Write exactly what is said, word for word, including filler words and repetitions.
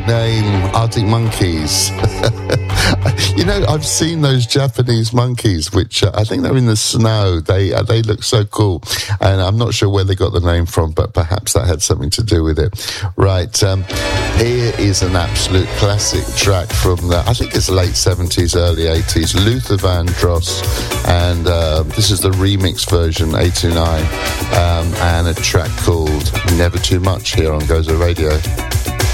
name, Arctic Monkeys. You know, I've seen those Japanese monkeys, which uh, I think they're in the snow. They uh, they look so cool, and I'm not sure where they got the name from, but perhaps that had something to do with it. Right, um, here is an absolute classic track from the, I think it's late seventies, early eighties, Luther Vandross, and uh, this is the remix version, eighty-nine, um, and a track called Never Too Much here on Gozo Radio.